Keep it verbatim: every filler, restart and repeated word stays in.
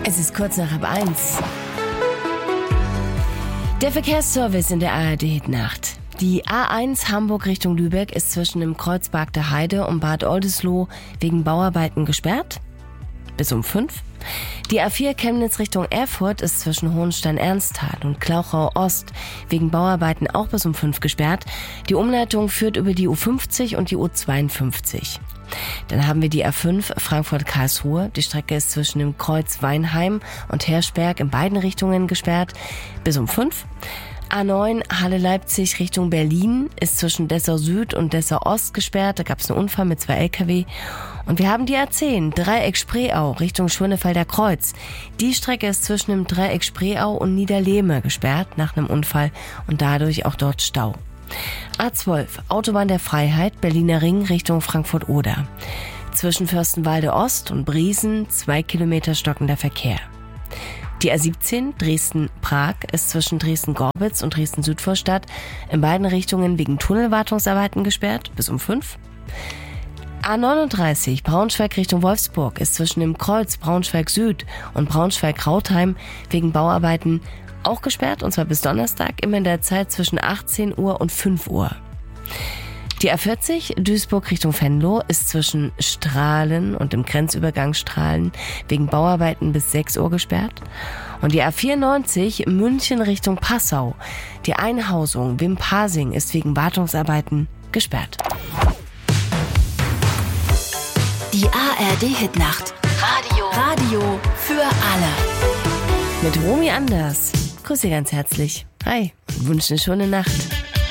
Es ist kurz nach halb eins. Der Verkehrsservice in der A R D-Hitnacht. Die A eins Hamburg Richtung Lübeck ist zwischen dem Kreuzberg der Heide und Bad Oldesloe wegen Bauarbeiten gesperrt. Bis um fünf. Die A vier Chemnitz Richtung Erfurt ist zwischen Hohenstein-Ernsthal und Klauchau Ost wegen Bauarbeiten auch bis um fünf gesperrt. Die Umleitung führt über die U fünfzig und die U zweiundfünfzig. Dann haben wir die A fünf Frankfurt-Karlsruhe. Die Strecke ist zwischen dem Kreuz Weinheim und Herschberg in beiden Richtungen gesperrt bis um fünf. A neun Halle-Leipzig Richtung Berlin ist zwischen Dessau Süd und Dessau Ost gesperrt. Da gab es einen Unfall mit zwei L K W. Und wir haben die A zehn Dreieck Spreeau Richtung Schönefelder Kreuz. Die Strecke ist zwischen dem Dreieck Spreeau und Niederlehme gesperrt nach einem Unfall und dadurch auch dort Stau. A zwölf Autobahn der Freiheit Berliner Ring Richtung Frankfurt-Oder. Zwischen Fürstenwalde Ost und Briesen zwei Kilometer stockender Verkehr. Die A siebzehn Dresden-Prag ist zwischen Dresden-Gorbitz und Dresden-Südvorstadt in beiden Richtungen wegen Tunnelwartungsarbeiten gesperrt bis um fünf. A neununddreißig Braunschweig Richtung Wolfsburg ist zwischen dem Kreuz Braunschweig Süd und Braunschweig-Rautheim wegen Bauarbeiten auch gesperrt, und zwar bis Donnerstag, immer in der Zeit zwischen achtzehn Uhr und fünf Uhr. Die A vierzig Duisburg Richtung Venlo ist zwischen Strahlen und dem Grenzübergang Strahlen wegen Bauarbeiten bis sechs Uhr gesperrt. Und die A vierundneunzig München Richtung Passau. Die Einhausung Wimpasing ist wegen Wartungsarbeiten gesperrt. Die A R D-Hitnacht. Radio. Radio für alle. Mit Romy Anders. Grüße ganz herzlich. Hi, wünsche eine schöne Nacht.